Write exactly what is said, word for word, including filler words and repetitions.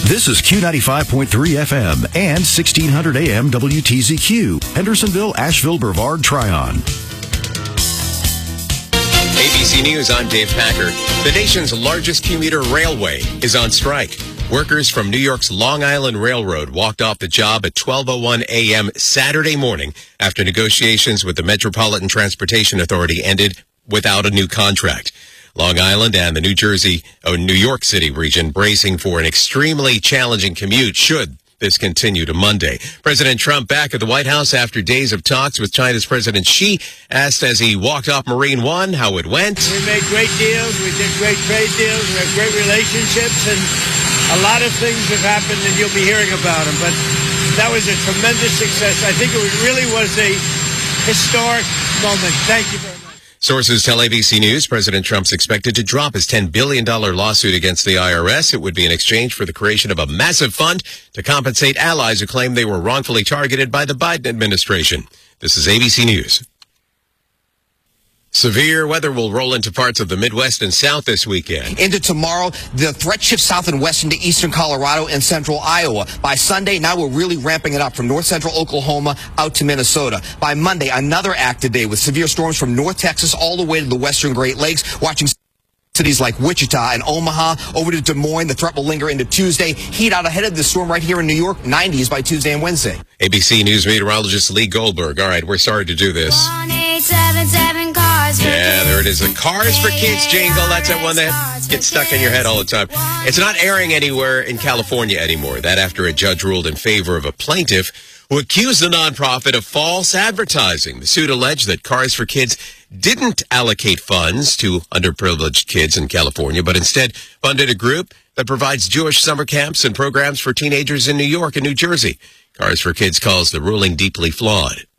This is Q ninety-five point three F M and sixteen hundred A M W T Z Q, Hendersonville, Asheville, Brevard, Tryon. A B C News, I'm Dave Packer. The nation's largest commuter railway is on strike. Workers from New York's Long Island Railroad walked off the job at twelve oh one A M Saturday morning after negotiations with the Metropolitan Transportation Authority ended without a new contract. Long Island and the New Jersey, oh, New York City region bracing for an extremely challenging commute should this continue to Monday. President Trump back at the White House after days of talks with China's President Xi, asked as he walked off Marine One how it went. We made great deals. We did great trade deals. We have great relationships, and a lot of things have happened, and you'll be hearing about them. But that was a tremendous success. I think it really was a historic moment. Thank you very much. Sources tell A B C News President Trump's expected to drop his ten billion dollars lawsuit against the I R S. It would be in exchange for the creation of a massive fund to compensate allies who claim they were wrongfully targeted by the Biden administration. This is A B C News. Severe weather will roll into parts of the Midwest and South this weekend. Into tomorrow, the threat shifts south and west into eastern Colorado and central Iowa. By Sunday, now we're really ramping it up from north central Oklahoma out to Minnesota. By Monday, another active day with severe storms from North Texas all the way to the western Great Lakes. Watching cities like Wichita and Omaha over to Des Moines. The threat will linger into Tuesday. Heat out ahead of the storm right here in New York, nineties by Tuesday and Wednesday. A B C News meteorologist Lee Goldberg. All right, we're sorry to do this. one eight seven seven cars for Yeah, there it is. The Cars for Kids jingle. That's that one that gets stuck in your head all the time. It's not airing anywhere in California anymore. That after a judge ruled in favor of a plaintiff who accused the nonprofit of false advertising. The suit alleged that Cars for Kids didn't allocate funds to underprivileged kids in California, but instead funded a group that provides Jewish summer camps and programs for teenagers in New York and New Jersey. Cars for Kids calls the ruling deeply flawed.